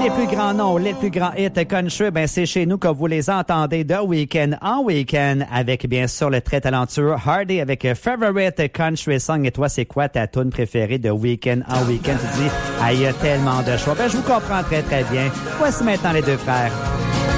Les plus grands noms, les plus grands hits country, ben c'est chez nous que vous les entendez de week-end en week-end avec bien sûr le très talentueux Hardy avec Favorite Country Song. Et toi, c'est quoi ta tune préférée de week-end en week-end? Tu dis, il y a tellement de choix. Ben je vous comprends très très bien. Voici maintenant les deux frères.